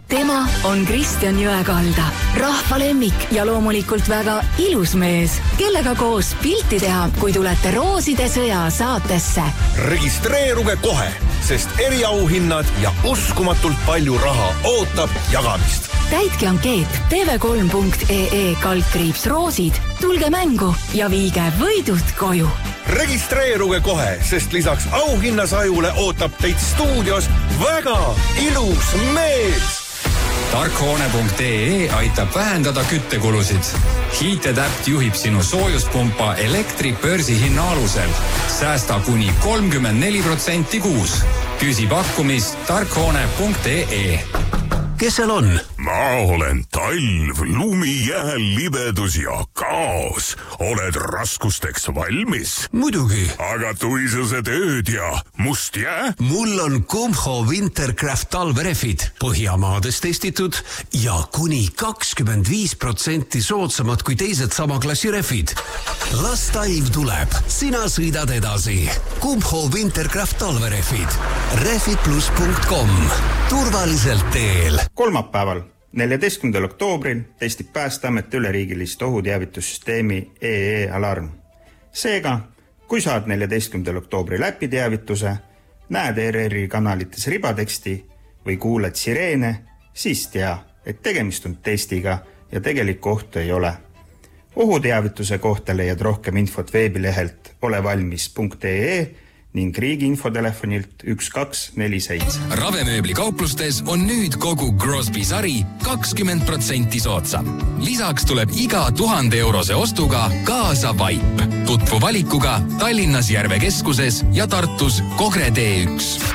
Tema on Kristjan Jõekalda, rahva lemmik ja loomulikult väga ilus mees, kellega koos pilti teha, kui tulete Rooside sõja saatesse. Registreeruge kohe, sest eriauhinnad ja uskumatult palju raha ootab jagamist. Täitke ankeet tv3.ee/roosid, tulge mängu ja viige võidud koju. Registreeruge kohe, sest lisaks auhinnasajule ootab teid stuudios väga ilus mees. Tarkhoone.ee aitab vähendada küttekulusid. Heated-Apt juhib sinu soojuspumpa elektribörsi hinna alusel. Säästa kuni 34% kuus. Küsi pakkumist tarkhoone.ee. Kes seal on? Ma olen talv, lumi, jääl, libedus ja kaos. Oled raskusteks valmis? Muidugi. Aga tuisused ööd ja must jää? Mul on Kumho Wintercraft talverefid. Põhjamaades testitud ja kuni 25% soodsamad kui teised sama klassi refid. Las talv tuleb. Sina sõidad edasi. Kumho Wintercraft talverefid. Refiplus.com. Turvaliselt teel. Kolmapäeval, 14. oktoobril testib Päästeamet üleriigilist ohuteavitussüsteemi EE-alarm. Seega, kui saad 14. oktoobri läpiteavituse, näed ERR-i kanalites ribateksti või kuuled sireene, siis tea, et tegemist on testiga ja tegelikku ohtu ei ole. Ohuteavituse kohta leiad rohkem infot veebilehelt olevalmis.ee ning riigi infotelefonilt 1247. Ravemööbli kauplustes on nüüd kogu Crosby sari 20% soodsam. Lisaks tuleb iga 1000 eurose ostuga kaasa vaip. Tutvu valikuga Tallinnas Järve keskuses ja Tartus Kogre D1.